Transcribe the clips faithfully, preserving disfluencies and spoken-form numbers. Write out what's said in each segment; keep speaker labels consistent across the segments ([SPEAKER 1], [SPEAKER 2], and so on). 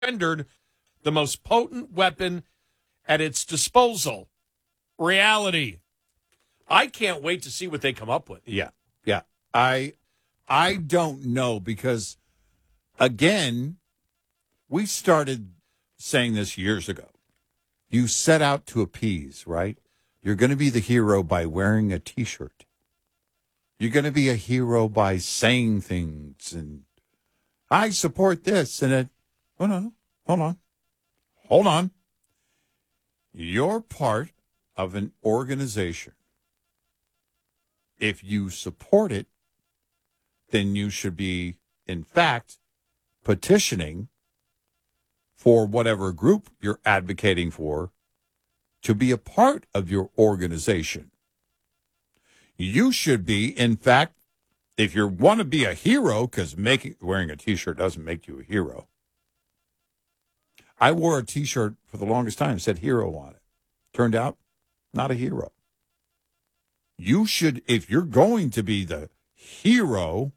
[SPEAKER 1] surrendered the most potent weapon at its disposal, reality. I can't wait to see what they come up with.
[SPEAKER 2] Yeah, yeah. I I don't know because, again, we started saying this years ago. You set out to appease, right? You're going to be the hero by wearing a T-shirt. You're going to be a hero by saying things, and I support this. And it, oh, no, no, hold on. Hold on. You're part of an organization. If you support it, then you should be, in fact, petitioning for whatever group you're advocating for to be a part of your organization. You should be, in fact, if you want to be a hero, because making wearing a T-shirt doesn't make you a hero. I wore a T-shirt for the longest time that said hero on it. Turned out, not a hero. You should, if you're going to be the hero,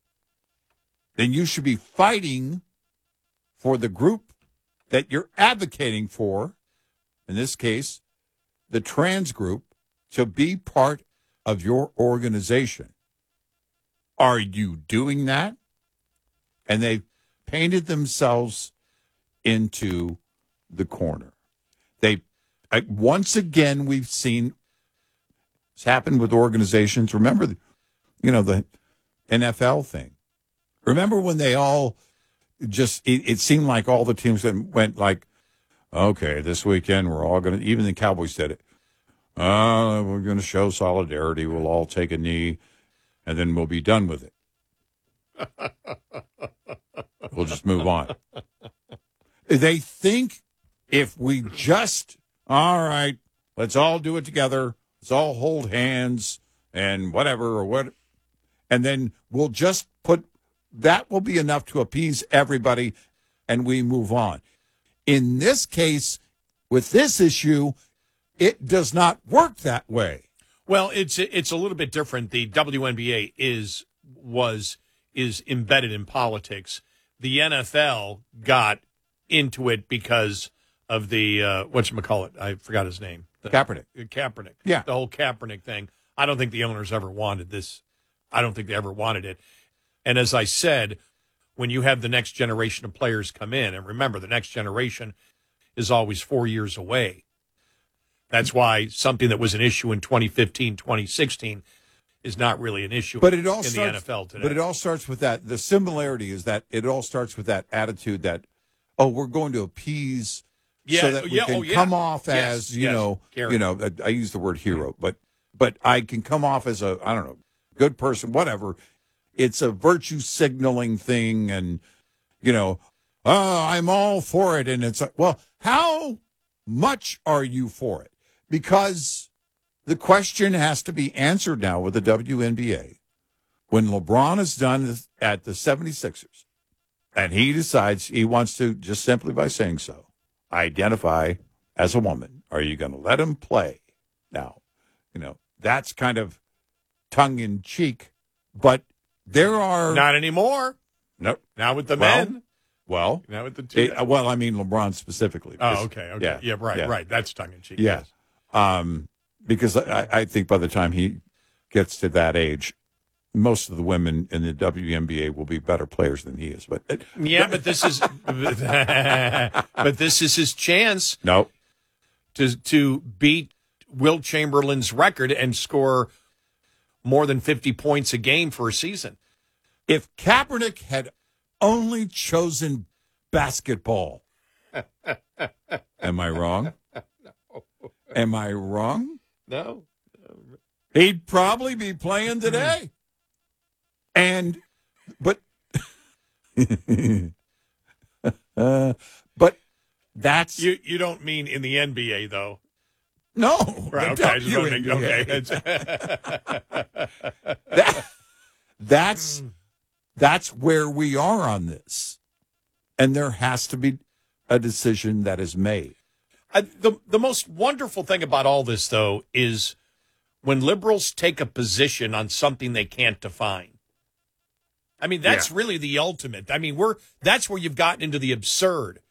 [SPEAKER 2] then you should be fighting for the group that you're advocating for, in this case, the trans group, to be part of your organization. Are you doing that? And they've painted themselves into the corner. They, once again, we've seen it's happened with organizations. Remember, the, you know, the N F L thing. Remember when they all just, it, it seemed like all the teams that went like, okay, this weekend we're all going to, even the Cowboys did it. Uh, we're going to show solidarity. We'll all take a knee, and then we'll be done with it. We'll just move on. They think if we just, all right, let's all do it together. Let's all hold hands and whatever or what, and then we'll just put, that will be enough to appease everybody, and we move on. In this case, with this issue, it does not work that way.
[SPEAKER 1] Well, it's it's a little bit different. The W N B A is was is embedded in politics. The N F L got into it because of the uh, whatchamacallit, I forgot his name. The,
[SPEAKER 2] Kaepernick.
[SPEAKER 1] Kaepernick.
[SPEAKER 2] Yeah.
[SPEAKER 1] The whole Kaepernick thing. I don't think the owners ever wanted this. I don't think they ever wanted it. And as I said, when you have the next generation of players come in, and remember, the next generation is always four years away. That's why something that was an issue in twenty fifteen, twenty sixteen is not really an issue
[SPEAKER 2] but it all
[SPEAKER 1] in
[SPEAKER 2] starts,
[SPEAKER 1] the N F L today.
[SPEAKER 2] But it all starts with that. The similarity is that it all starts with that attitude that, oh, we're going to appease
[SPEAKER 1] yeah,
[SPEAKER 2] so that we
[SPEAKER 1] yeah,
[SPEAKER 2] can
[SPEAKER 1] oh, yeah.
[SPEAKER 2] come off
[SPEAKER 1] yes,
[SPEAKER 2] as, you
[SPEAKER 1] yes,
[SPEAKER 2] know,
[SPEAKER 1] Gary.
[SPEAKER 2] you know, I, I use the word hero, but but I can come off as a, I don't know, good person, whatever. It's a virtue signaling thing, and, you know, oh, I'm all for it. And it's like, well, how much are you for it? Because the question has to be answered now with the W N B A. When LeBron is done at the seventy-sixers, and he decides he wants to, just simply by saying so, identify as a woman, are you going to let him play? Now, you know, that's kind of tongue-in-cheek, but there are...
[SPEAKER 1] Not anymore.
[SPEAKER 2] No.
[SPEAKER 1] Now with the
[SPEAKER 2] well,
[SPEAKER 1] men.
[SPEAKER 2] Well,
[SPEAKER 1] now with the two.
[SPEAKER 2] It, well, I mean LeBron specifically.
[SPEAKER 1] Oh, okay. Okay. Yeah, yeah right,
[SPEAKER 2] yeah.
[SPEAKER 1] right. That's tongue-in-cheek.
[SPEAKER 2] Yeah.
[SPEAKER 1] Yes.
[SPEAKER 2] Um, because I, I think by the time he gets to that age, most of the women in the W N B A will be better players than he is. But
[SPEAKER 1] yeah, but this is but this is his chance.
[SPEAKER 2] No,
[SPEAKER 1] to to beat Wilt Chamberlain's record and score more than fifty points a game for a season.
[SPEAKER 2] If Kaepernick had only chosen basketball, am I wrong?
[SPEAKER 1] No.
[SPEAKER 2] Am I wrong?
[SPEAKER 1] No.
[SPEAKER 2] He'd probably be playing today. And, but, uh, but that's...
[SPEAKER 1] You you don't mean in the N B A, though.
[SPEAKER 2] No.
[SPEAKER 1] Right, okay, I just want to make, okay.
[SPEAKER 2] that, that's, that's where we are on this. And there has to be a decision that is made.
[SPEAKER 1] Uh, the the most wonderful thing about all this, though, is when liberals take a position on something they can't define. I mean, that's yeah. really the ultimate. I mean, we're that's where you've gotten into the absurd.